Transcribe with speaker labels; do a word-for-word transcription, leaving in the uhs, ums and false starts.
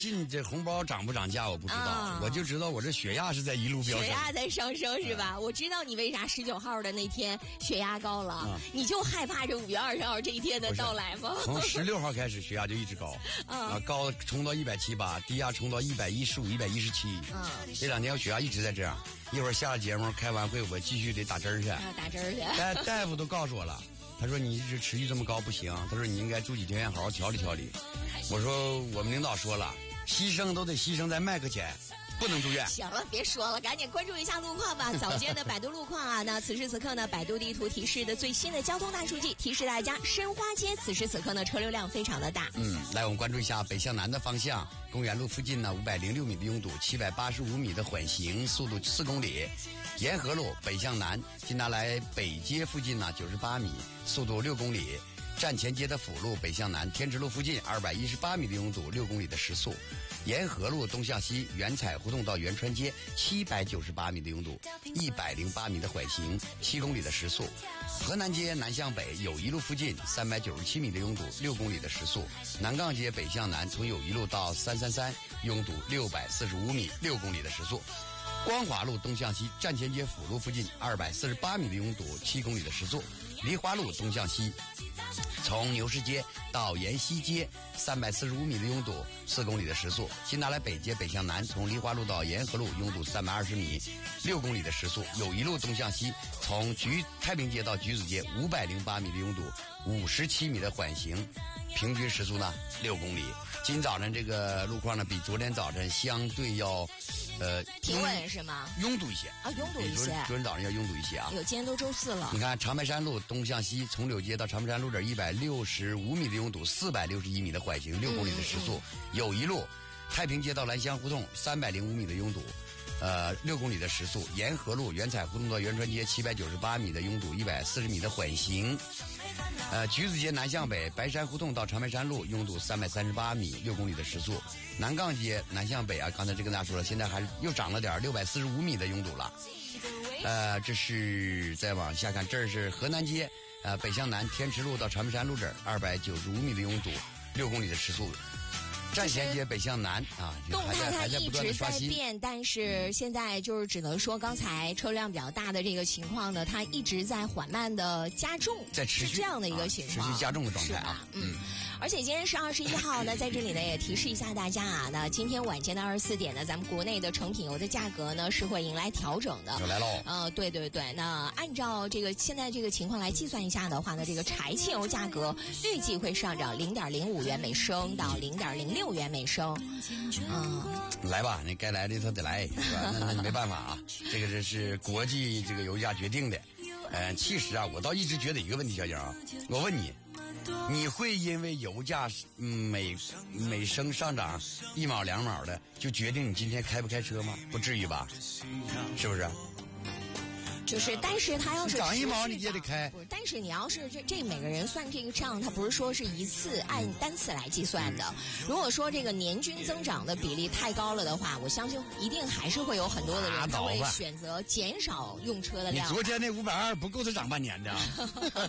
Speaker 1: 近这红包涨不涨价我不知道、啊，我就知道我这血压是在一路飙升，
Speaker 2: 血压在上升是吧？嗯、我知道你为啥十九号的那天血压高了，啊、你就害怕这五月二十号这一天的到来吗？
Speaker 1: 从十六号开始血压就一直高，啊，啊高冲到一百七八，低压冲到一百一十五、一百一十七，嗯，这两天我血压一直在这样。一会儿下了节目开完会，我继续得打针去，啊、
Speaker 2: 打针去。
Speaker 1: 大大夫都告诉我了。他说你一直持续这么高不行，他说你应该住几天院好好调理调理。我说我们领导说了，牺牲都得牺牲在麦克前，不能住院。
Speaker 2: 行了，别说了，赶紧关注一下路况吧。早间的百度路况啊，那此时此刻呢，百度地图提示的最新的交通大数据提示大家，申花街此时此刻呢车流量非常的大。
Speaker 1: 嗯，来我们关注一下北向南的方向，公园路附近呢五百零六米的拥堵，七百八十五米的缓行，速度四公里。沿河路北向南，金达莱北街附近呢九十八米，速度六公里。站前街的辅路北向南，天池路附近二百一十八米的拥堵，六公里的时速。沿河路东向西，原彩胡同到元川街七百九十八米的拥堵，一百零八米的缓行，七公里的时速。河南街南向北，友谊路附近三百九十七米的拥堵，六公里的时速。南岗街北向南，从友谊路到三三三，拥堵六百四十五米，六公里的时速。光华路东向西，站前街辅路附近二百四十八米的拥堵，七公里的时速。梨花路东向西，从牛市街到沿西街三百四十五米的拥堵，四公里的时速。金达莱北街北向南，从梨花路到沿河路拥堵三百二十米，六公里的时速。友谊路东向西，从橘太平街到橘子街五百零八米的拥堵，五十七米的缓行，平均时速呢六公里。今早晨这个路况呢，比昨天早晨相对要，呃，
Speaker 2: 平稳是吗？
Speaker 1: 拥堵一些
Speaker 2: 啊，拥堵一些。
Speaker 1: 昨天早上要拥堵一些啊。
Speaker 2: 有，今天都周四了。
Speaker 1: 你看长白山路东向西，从柳街到长白山路这一百六十五米的拥堵，四百六十一米的缓行，六公里的时速。嗯、友谊路太平街到兰香胡同三百零五米的拥堵，呃，六公里的时速。沿河路原彩胡同到元川街七百九十八米的拥堵，一百四十米的缓行。呃，橘子街南向北，白山胡同到长白山路拥堵三百三十八米，六公里的时速。南岗街南向北啊，刚才这跟大家说了，现在还又涨了点，六百四十五米的拥堵了。呃，这是再往下看，这是河南街，呃，北向南天池路到长白山路这儿二百九十五米的拥堵，六公里的时速。站前街北向南啊，
Speaker 2: 动态它一直在变，但是现在就是只能说刚才车辆比较大的这个情况呢，它一直在缓慢的加重，
Speaker 1: 在持续
Speaker 2: 这样的一个情况，
Speaker 1: 啊、持续加重的状态啊。
Speaker 2: 嗯，而且今天是二十一号呢，在这里呢也提示一下大家啊，那今天晚间的二十四点呢，咱们国内的成品油的价格呢是会迎来调整的。
Speaker 1: 又来喽。
Speaker 2: 呃，对对对，那按照这个现在这个情况来计算一下的话呢，这个柴汽油价格预计会上涨零点零五元每升到零点零六元每升。嗯，
Speaker 1: 来吧，你该来的他得来，是吧？那那你没办法啊，这个这是国际这个油价决定的。呃，其实啊，我倒一直觉得一个问题，小景啊，我问你，你会因为油价每每升上涨一毛两毛的，就决定你今天开不开车吗？不至于吧？是不是？
Speaker 2: 就是，但是他要是
Speaker 1: 涨一毛你也得开，
Speaker 2: 不是？但是你要是这这每个人算这个账，他不是说是一次按单次来计算的。如果说这个年均增长的比例太高了的话，我相信一定还是会有很多的人他会选择减少用车的量。
Speaker 1: 你昨天那五百二不够他涨半年的。